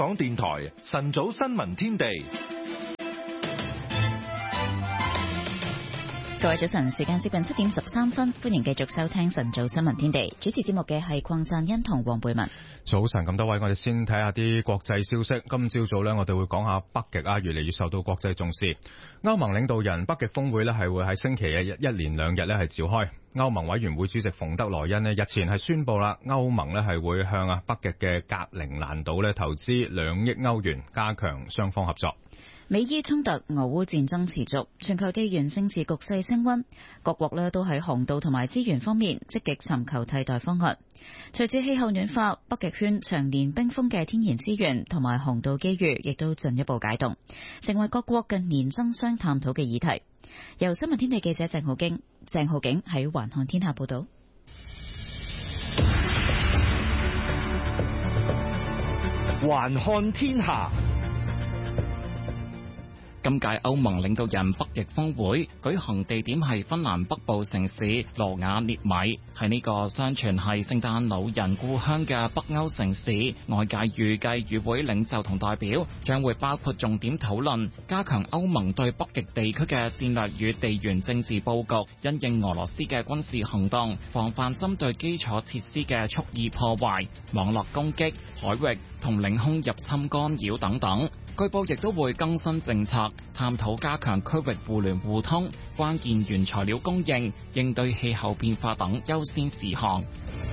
港電台晨早新聞天地。 各位早晨，時間接近7點13分，歡迎繼續收聽晨早新聞天地。主持節目嘅係鄺贊恩同黃貝文。 早晨，咁多位，我哋先睇下啲國際消息。今朝早呢，我哋會講下北極越嚟越受到國際重視。歐盟領導人北極峰會呢係會喺星期日一連2日呢係召開。歐盟委員會主席馮德萊恩呢日前係宣布啦，歐盟呢係會向北極嘅格陵蘭島呢投資2億歐元，加強雙方合作。 美伊衝突、俄烏戰爭持續，全球地緣政治局勢升溫，各國呢都喺航道同埋資源方面積極尋求替代方案。隨住氣候暖化，北極圈長年冰封嘅天然資源同埋航道機遇亦都進一步解凍，成為各國近年爭相探討嘅議題。由新聞天地記者鄭浩景喺環看天下報道。 環看天下。今屆歐盟領導人北極峰會舉行地點係芬蘭北部城市羅瓦涅米，喺呢個相傳係聖誕老人故鄉嘅北歐城市，外界預計與會領袖同代表將會包括重點討論加強歐盟對北極地區嘅戰略與地緣政治佈局，因應俄羅斯嘅軍事行動，防範針對基礎設施嘅蓄意破壞、網絡攻擊、海域同領空入侵干擾等等。據報亦都會更新政策，探討加強區域互聯互通、關鍵原材料供應、應對氣候變化等優先事項。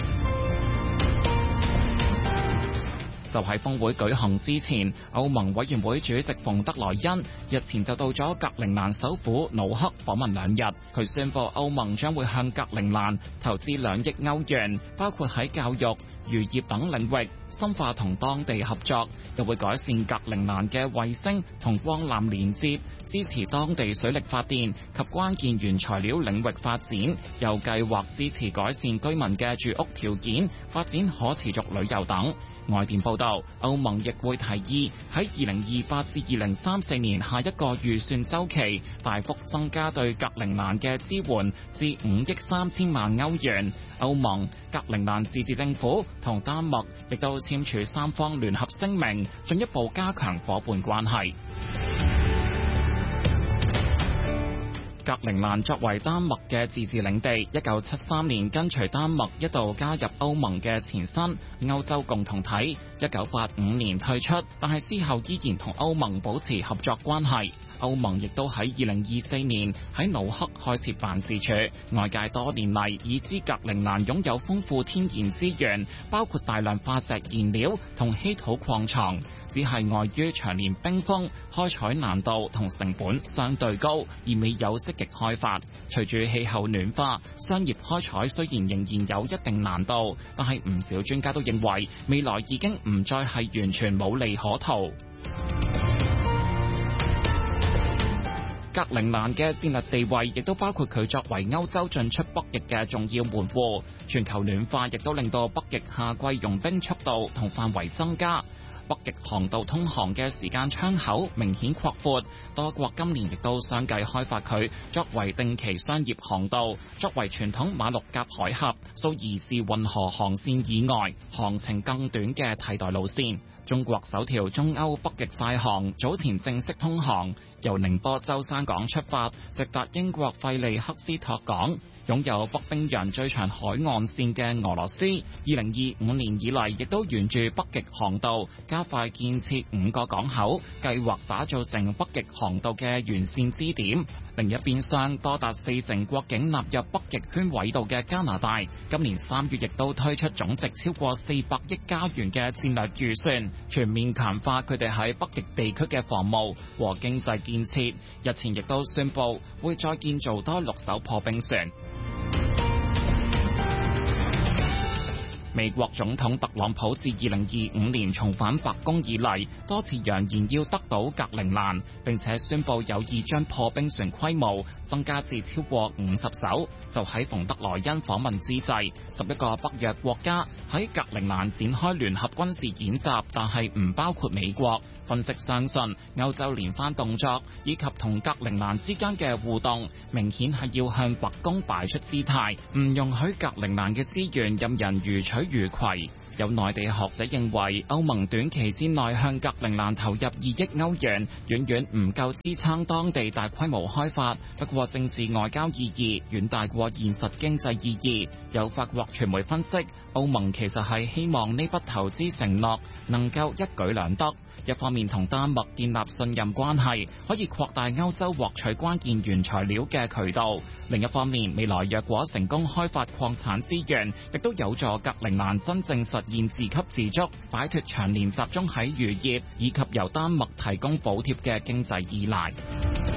就喺峰會舉行之前，歐盟委員會主席馮德萊恩日前就到咗格陵蘭首府努克訪問2日。佢宣布歐盟將會向格陵蘭投資2億歐元，包括喺教育、漁業等領域深化同當地合作，又會改善格陵蘭嘅衛星同光纜連接，支持當地水力發電及關鍵原材料領域發展，又計劃支持改善居民嘅住屋條件，發展可持續旅遊等。外電報道，歐盟亦會提議喺2028至2034年下一個預算週期大幅增加對格陵蘭嘅支援至5億3千萬歐元。歐盟、格陵蘭自治政府同丹麥亦都簽署3方聯合聲明，進一步加強夥伴關係。格陵蘭作為丹麥嘅自治領地，1973年跟隨丹麥一度加入歐盟嘅前身歐洲共同體，1985年退出，但係之後依然同歐盟保持合作關係。歐盟亦都喺2024年喺努克開設辦事處。外界多年嚟已知格陵蘭擁有豐富天然資源，包括大量化石燃料同稀土礦床，只係礙於長年冰封，開採難度同成本相對高，而未有積極開發。隨住氣候暖化，商業開採雖然仍然有一定難度，但係唔少專家都認為未來已經唔再係完全冇利可圖。格陵蘭嘅戰略地位亦都包括佢作為歐洲進出北極嘅重要門戶。全球暖化亦都令到北極夏季融冰速度同範圍增加，北極航道通航嘅時間窗口明顯擴闊，多國今年亦都相繼開發佢作為定期商業航道，作為傳統馬六甲海峽、蘇伊士運河航線以外航程更短嘅替代路線。中國首條中歐北極快航早前正式通航，由寧波舟山港出發，直達英國費利克斯托港。擁有北冰洋最長海岸線嘅俄羅斯，2025年以嚟亦都沿住北極航道加快建設5個港口，計劃打造成北極航道嘅完善支點。另一邊廂，多達40國境納入北極圈緯度嘅加拿大，今年3月亦都推出總值超過400億加元嘅戰略預算，全面強化佢哋喺北極地區嘅防務和經濟建設。日前亦都宣布會再建造多6艘破冰船。美國總統特朗普自2025年重返白宮以嚟，多次揚言要得到格陵蘭，並且宣布有意將破冰船規模增加至超過50艘。就喺馮德萊恩訪問之際，11個北約國家喺格陵蘭展開聯合軍事演習，但係唔包括美國。分析相信，歐洲連番動作以及同格陵蘭之間嘅互動，明顯係要向白宮擺出姿態，唔容許格陵蘭嘅資源任人如取如攜。 有內地學者認為，歐盟短期之內向格陵蘭投入2億歐元，遠遠唔夠支撐當地大規模開發。不過政治外交意義遠大過現實經濟意義。有法國傳媒分析，歐盟其實係希望呢筆投資承諾能夠一舉兩得。一方面同丹麥建立信任關係，可以擴大歐洲獲取關鍵原材料嘅渠道；另一方面，未來若果成功開發礦產資源，亦都有助格陵蘭真正實現自給自足，擺脫長年集中喺漁業以及由丹麥提供補貼嘅經濟依賴。